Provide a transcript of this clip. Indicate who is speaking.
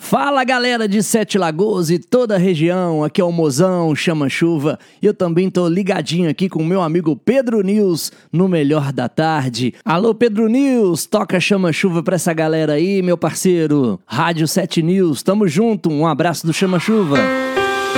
Speaker 1: Fala galera de Sete Lagoas e toda a região, aqui é o Mozão, Chama-Chuva, e eu também tô ligadinho aqui com o meu amigo Pedro News no Melhor da Tarde. Alô Pedro News, toca Chama-Chuva pra essa galera aí, meu parceiro. Rádio 7 News, tamo junto, um abraço do Chama-Chuva.